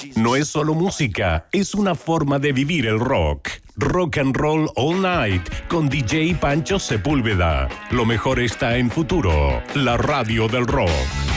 No es solo música, es una forma de vivir el rock. Rock and Roll All Night con DJ Pancho Sepúlveda. Lo mejor está en Futuro, la radio del rock.